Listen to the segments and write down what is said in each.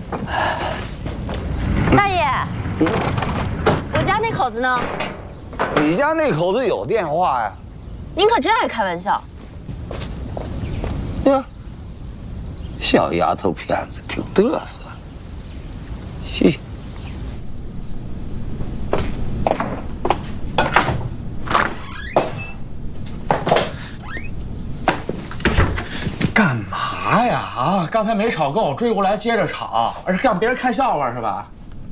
大爷，我家那口子呢？ 你家那口子有电话呀？ 您可真爱开玩笑。 呀，小丫头片子挺嘚瑟。嘻。 干嘛呀？啊！刚才没吵够，追过来接着吵，而是让别人看笑话是吧？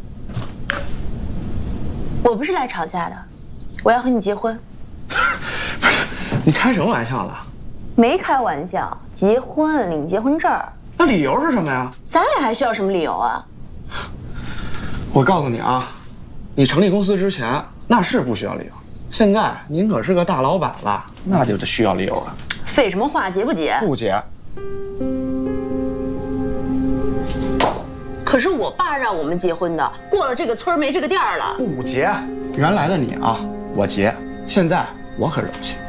我不是来吵架的，我要和你结婚。 不是，你开什么玩笑呢？ 没开玩笑，结婚领结婚证儿。 那理由是什么呀？ 咱俩还需要什么理由啊？ 我告诉你啊，你成立公司之前那是不需要理由，现在您可是个大老板了，那就得需要理由了。 废什么话，结不结？ 不结。 可是我爸让我们结婚的，过了这个村没这个店了。 不结，原来的你啊，我结，现在我可惹不起。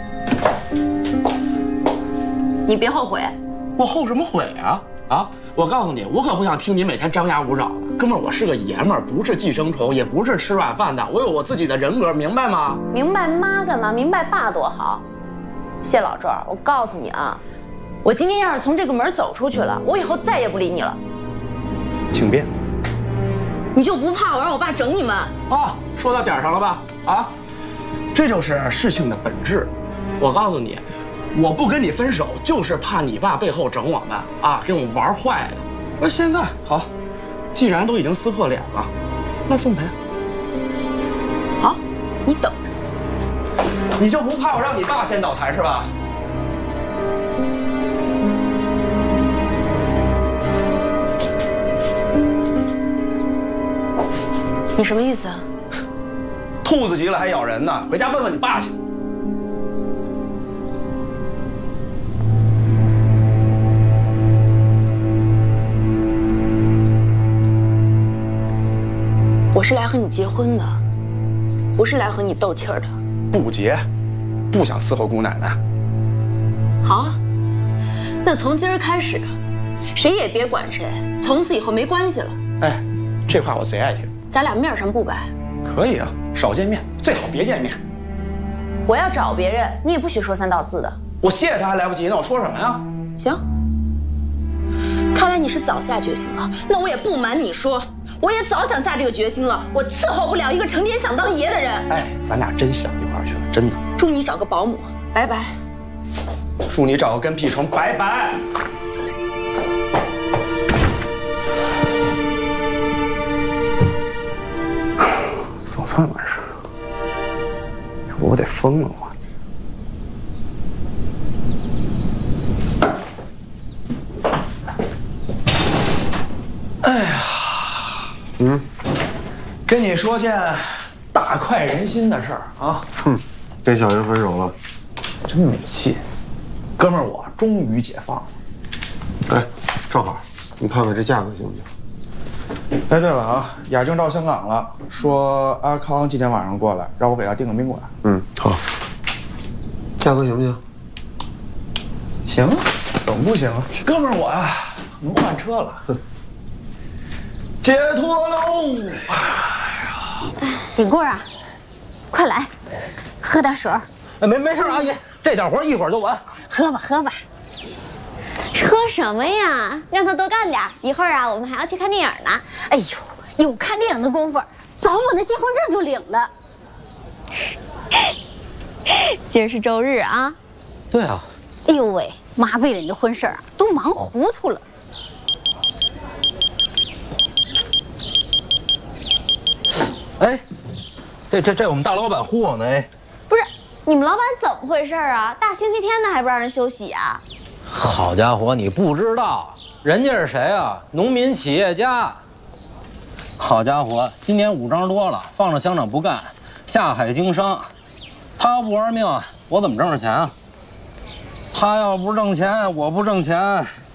你别后悔。 我后什么悔啊？啊！我告诉你，我可不想听你每天张牙舞爪的。哥们儿，我是个爷们儿，不是寄生虫，也不是吃软饭的，我有我自己的人格，明白吗？ 明白妈干嘛？明白爸多好。谢老赵，我告诉你啊，我今天要是从这个门走出去了，我以后再也不理你了。 请便。 你就不怕我让我爸整你们？ 啊，说到点上了吧？啊，这就是事情的本质。我告诉你，我不跟你分手，就是怕你爸背后整我们啊，给我们玩坏了。那现在好，既然都已经撕破脸了，那奉陪。 好，你等着。 你就不怕我让你爸先倒台是吧？ 你什么意思啊？ 兔子急了还咬人呢，回家问问你爸去。 我是来和你结婚的，不是来和你斗气儿的。 不结，不想伺候姑奶奶。 好啊，那从今儿开始，谁也别管谁，从此以后没关系了。 哎，这话我贼爱听。 咱俩面上不摆， 可以啊，少见面，最好别见面。 我要找别人，你也不许说三道四的。 我谢谢他还来不及呢，我说什么呀？ 行，看来你是早下决心了。那我也不瞒你说，我也早想下这个决心了。我伺候不了一个成天想当爷的人。 哎，咱俩真想一块儿去了，真的。 祝你找个保姆，拜拜。 祝你找个跟屁虫，拜拜。 总算完事了，要不我得疯了我。哎呀，跟你说件大快人心的事儿啊！ 哼，跟小云分手了， 真没劲，哥们儿，我终于解放了。 哎，正好，你看看这价格行不行？ 哎，对了啊，雅静到香港了，说阿康今天晚上过来，让我给他订个宾馆。 嗯，好。价格行不行？ 行，怎么不行啊？哥们儿，我呀能换车了，解脱喽！ 顶棍啊，快来，喝点水。 哎，没事，阿姨，这点活一会儿就完。 喝吧，喝吧。喝什么呀？让他多干点，一会儿啊，我们还要去看电影呢。哎呦，有看电影的功夫，早我那结婚证就领了。今儿是周日啊。 对啊。 哎呦喂，妈为了你的婚事儿都忙糊涂了。 哎，这我们大老板呼我呢哎。 不是，你们老板怎么回事啊？大星期天的还不让人休息啊？ 好家伙，你不知道，人家是谁啊？农民企业家。好家伙，今年5张多了，放着乡长不干，下海经商。他要不玩命，我怎么挣着钱啊？他要不挣钱，我不挣钱，